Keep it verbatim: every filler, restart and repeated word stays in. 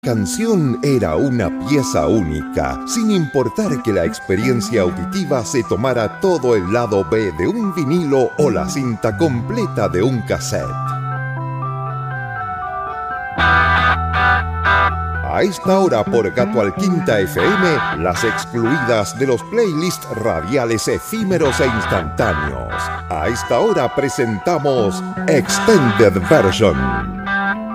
Canción era una pieza única, sin importar que la experiencia auditiva se tomara todo el lado B de un vinilo o la cinta completa de un cassette. A esta hora por Gato Alquinta F M, las excluidas de los playlists radiales efímeros e instantáneos. A esta hora presentamos Extended Version.